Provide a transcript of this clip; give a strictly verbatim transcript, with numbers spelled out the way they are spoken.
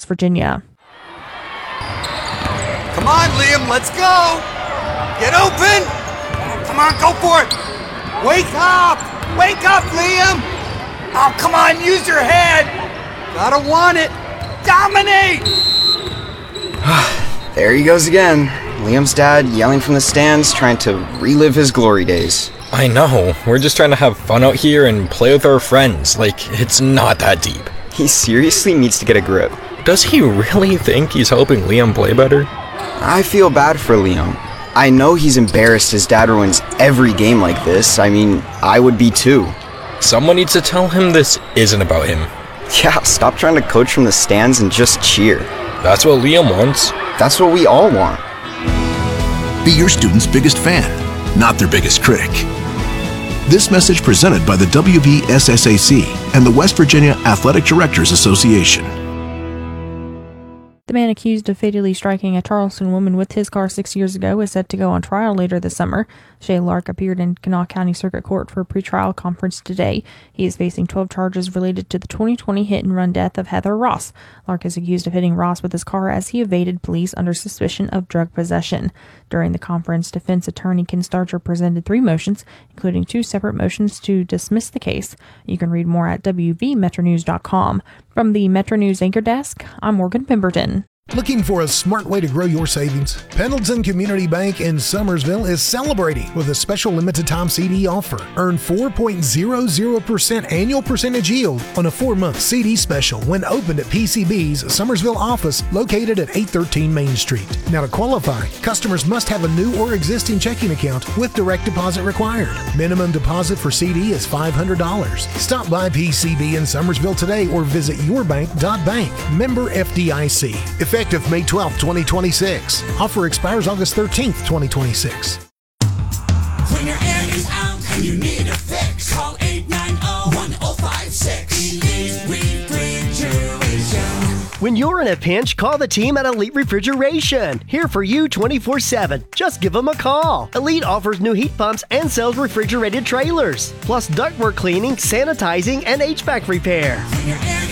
Virginia. Come on, Liam, let's go! Get open! Come on, go for it! Wake up! Wake up, Liam! Oh, come on, use your head! Gotta want it! Dominate! There he goes again. Liam's dad yelling from the stands, trying to relive his glory days. I know, we're just trying to have fun out here and play with our friends, like, it's not that deep. He seriously needs to get a grip. Does he really think he's helping Liam play better? I feel bad for Liam. I know he's embarrassed his dad ruins every game like this. I mean, I would be too. Someone needs to tell him this isn't about him. Yeah, stop trying to coach from the stands and just cheer. That's what Liam wants. That's what we all want. Be your student's biggest fan, not their biggest critic. This message presented by the W V S S A C and the West Virginia Athletic Directors Association. The man accused of fatally striking a Charleston woman with his car six years ago is set to go on trial later this summer. Shay Lark appeared in Kanawha County Circuit Court for a pretrial conference today. He is facing twelve charges related to the twenty twenty hit-and-run death of Heather Ross. Lark is accused of hitting Ross with his car as he evaded police under suspicion of drug possession. During the conference, defense attorney Ken Starcher presented three motions, including two separate motions to dismiss the case. You can read more at w v metro news dot com. From the Metro News Anchor Desk, I'm Morgan Pemberton. Looking for a smart way to grow your savings? Pendleton Community Bank in Summersville is celebrating with a special limited time C D offer. Earn four point zero zero percent annual percentage yield on a four-month C D special when opened at P C B's Summersville office located at eight thirteen Main Street. Now to qualify, customers must have a new or existing checking account with direct deposit required. Minimum deposit for C D is five hundred dollars. Stop by P C B in Summersville today or visit yourbank dot bank. Member F D I C. Effective May twelfth, twenty twenty-six. Offer expires August thirteenth, twenty twenty-six. When your air is out and you need a fix, call eight nine zero, one zero five six. Elite Refrigeration. When you're in a pinch, call the team at Elite Refrigeration. Here for you twenty-four seven. Just give them a call. Elite offers new heat pumps and sells refrigerated trailers, plus ductwork cleaning, sanitizing, and H V A C repair. When your air